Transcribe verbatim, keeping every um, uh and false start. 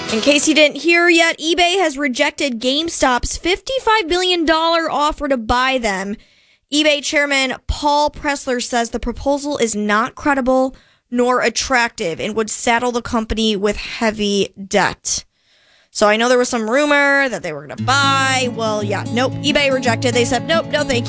In case you didn't hear yet, eBay has rejected GameStop's fifty-five billion dollars offer to buy them. eBay chairman Paul Pressler says the proposal is not credible nor attractive and would saddle the company with heavy debt. So I know there was some rumor that they were going to buy. Well, yeah, nope. eBay rejected. They said, nope, no thank you.